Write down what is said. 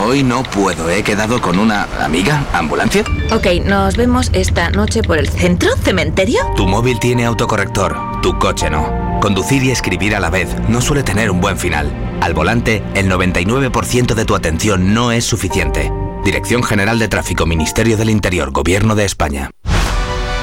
Hoy no puedo, he quedado con una amiga. ¿Ambulancia? Ok, nos vemos esta noche por el centro, cementerio. Tu móvil tiene autocorrector, tu coche no. Conducir y escribir a la vez no suele tener un buen final. Al volante, el 99% de tu atención no es suficiente. Dirección General de Tráfico, Ministerio del Interior, Gobierno de España.